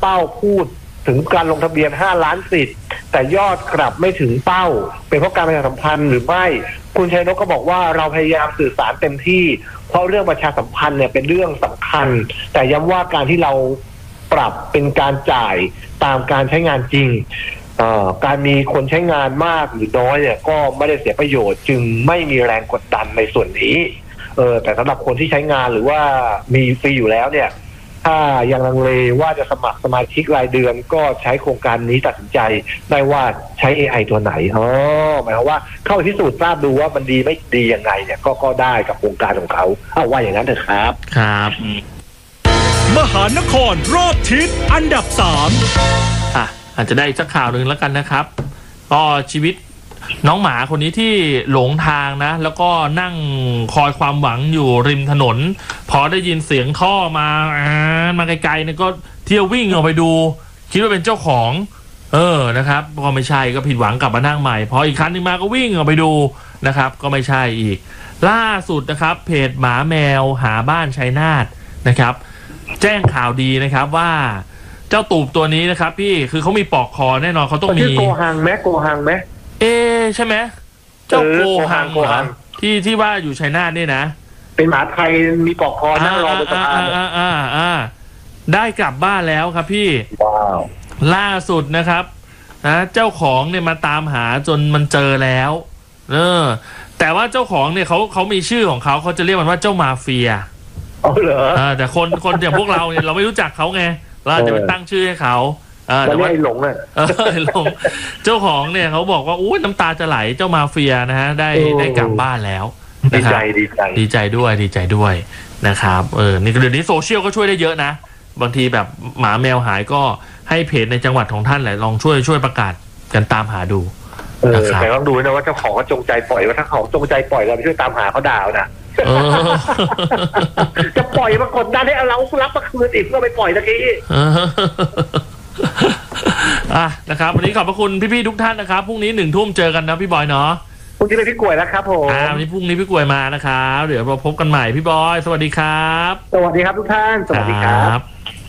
ป้าพูดถึงการลงทะเบียน5 ล้านสิทธิ์แต่ยอดกลับไม่ถึงเป้าเป็นเพราะการประชาสัมพันธ์หรือไม่คุณชัยนกก็บอกว่าเราพยายามสื่อสารเต็มที่เพราะเรื่องประชาสัมพันธ์เนี่ยเป็นเรื่องสำคัญแต่ย้ำว่าการที่เราปรับเป็นการจ่ายตามการใช้งานจริงการมีคนใช้งานมากหรือน้อยเนี่ยก็ไม่ได้เสียประโยชน์จึงไม่มีแรงกดดันในส่วนนี้แต่สำหรับคนที่ใช้งานหรือว่ามีฟรีอยู่แล้วเนี่ยถ้ายังลังเลว่าจะสมัครสมาชิกรายเดือนก็ใช้โครงการนี้ตัดสินใจได้ว่าใช้ AI ตัวไหนหมายความว่าเข้าไปพิสูจน์ทราบดูว่ามันดีไม่ดียังไงเนี่ยก็ได้กับโครงการของเขาเอาว่าอย่างนั้นเถอะครับครับมหานครรอบทิศอันดับ3 อาจจะได้สักข่าวหนึ่งแล้วกันนะครับก็ชีวิตน้องหมาคนนี้ที่หลงทางนะแล้วก็นั่งคอยความหวังอยู่ริมถนนพอได้ยินเสียงท่อมาไกลๆเนี่ยก็เที่ยววิ่งออกไปดูคิดว่าเป็นเจ้าของนะครับพอไม่ใช่ก็ผิดหวังกลับมานั่งใหม่พออีกคันนึงมาก็วิ่งออกไปดูนะครับก็ไม่ใช่อีกล่าสุดนะครับเพจหมาแมวหาบ้านชัยนาทนะครับแจ้งข่าวดีนะครับว่าเจ้าตูบตัวนี้นะครับพี่คือเขามีปอกคอแน่นอนเขาต้องมีโกหังไหมใช่ไหมเจ้าโกหังที่ว่าอยู่ชัยนาทนี่นะเป็นหมาไทยมีปอกคอนั่งรอบนสะพานได้กลับบ้านแล้วครับพี่ว้าวล่าสุดนะครับเจ้าของเนี่ยมาตามหาจนมันเจอแล้วแต่ว่าเจ้าของเนี่ยเขามีชื่อของเขาจะเรียกมันว่าเจ้ามาเฟียเหรอแต่คนอย่างพวกเราเนี่ยเราไม่รู้จักเขาไงเราจะไปตั้งชื่อให้เขาแต่ว่าหลงหลงเจ้าของเนี่ยเขาบอกว่าอู้น้ำตาจะไหลเจ้ามาเฟียนะฮะได้กลับบ้านแล้วดีใจด้วยนะครับนี่เดี๋ยวนี้โซเชียลก็ช่วยได้เยอะนะบางทีแบบหมาแมวหายก็ให้เพจในจังหวัดของท่านแหละลองช่วยประกาศกันตามหาดูแต่ต้องดูนะว่าเจ้าของเขาจงใจปล่อยว่าถ้าเขาจงใจปล่อยเราไปช่วยตามหาเขาด่านะจะปล่อยมากดดันให้เรารับมาคืนอีกก็ไปปล่อยตะกี้นะครับวันนี้ขอบพระคุณพี่ๆทุกท่านนะครับพรุ่งนี้ 19:00 นเจอกันนะพี่บอยเนาะพรุ่งนี้เป็นพี่กล้วยแล้วครับผมวันนี้พรุ่งนี้พี่กล้วยมานะครับเดี๋ยวเราพบกันใหม่พี่บอยสวัสดีครับสวัสดีครับทุกท่านสวัสดีครับ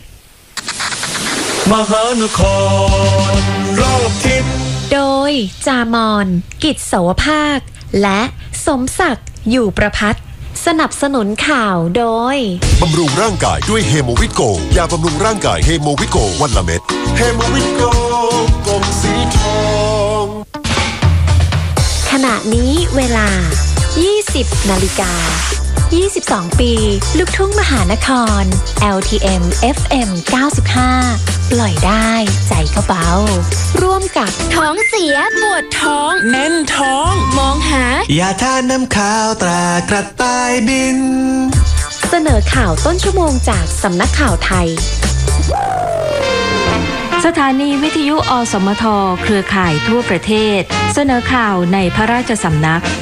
มหานครรอบทิศโดยจามอนกิจเสาวภาคและสมศักดิ์อยู่ประภัตสนับสนุนข่าวโดยบำรุงร่างกายด้วยเฮโมวิโกยาบำรุงร่างกายเฮโมวิโกวันละเม็ดเฮโมวิโกกล่องสีทองขณะนี้เวลา 20 นาฬิกา 22 ปีลูกทุ่งมหานคร LTM FM 95 ปล่อยได้ใจก็เบาร่วมกับท้องเสียปวดท้องแน่นท้องมองหายาทาน้ำขาวตรากระต่ายบินเสนอข่าวต้นชั่วโมงจากสำนักข่าวไทยสถานีวิทยุอสมทเครือข่ายทั่วประเทศเสนอข่าวในพระราชสำนัก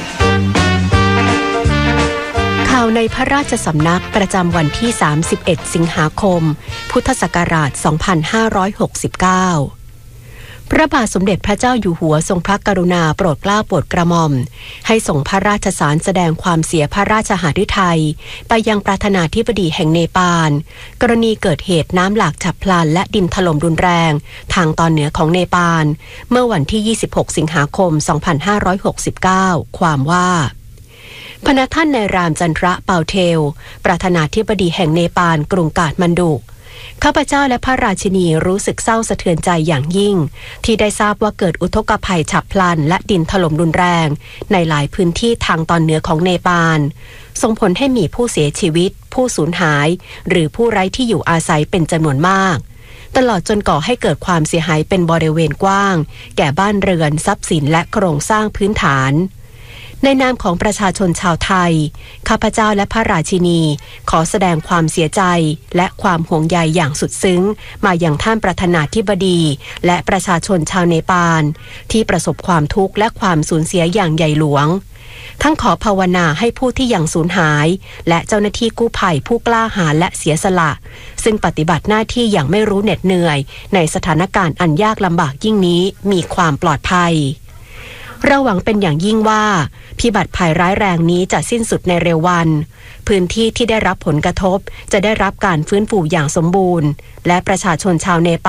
ข่าวในพระราชสำนักประจำวันที่31สิงหาคมพุทธศักราช2569พระบาทสมเด็จพระเจ้าอยู่หัวทรงพระกรุณาโปรดเกล้าโปรดกระหม่อมให้ส่งพระราชสารแสดงความเสียพระราชหฤทัยไปยังประธานาธิบดีแห่งเนปาลกรณีเกิดเหตุน้ำหลากฉับพลันและดินถล่มรุนแรงทางตอนเหนือของเนปาลเมื่อวันที่26สิงหาคม2569ความว่าพระท่านนายรามจันทระเปาเทลประธานาธิบดีแห่งเนปาลกรุงกาฐมานดุข้าพเจ้าและพระราชินีรู้สึกเศร้าสะเทือนใจอย่างยิ่งที่ได้ทราบว่าเกิดอุทกภัยฉับพลันและดินถล่มรุนแรงในหลายพื้นที่ทางตอนเหนือของเนปาลส่งผลให้มีผู้เสียชีวิตผู้สูญหายหรือผู้ไร้ที่อยู่อาศัยเป็นจำนวนมากตลอดจนก่อให้เกิดความเสียหายเป็นบริเวณกว้างแก่บ้านเรือนทรัพย์สินและโครงสร้างพื้นฐานในนามของประชาชนชาวไทยข้าพเจ้าและพระราชินีขอแสดงความเสียใจและความห่วงใยอย่างสุดซึ้งมาอย่างท่านประธานาธิบดีและประชาชนชาวเนปาลที่ประสบความทุกข์และความสูญเสียอย่างใหญ่หลวงทั้งขอภาวนาให้ผู้ที่ยังสูญหายและเจ้าหน้าที่กู้ภัยผู้กล้าหาญและเสียสละซึ่งปฏิบัติหน้าที่อย่างไม่รู้เหน็ดเหนื่อยในสถานการณ์อันยากลำบากยิ่งนี้มีความปลอดภัยเราหวังเป็นอย่างยิ่งว่าพิบัติภัยร้ายแรงนี้จะสิ้นสุดในเร็ววันพื้นที่ที่ได้รับผลกระทบจะได้รับการฟื้นฟูอย่างสมบูรณ์และประชาชนชาวเนปาล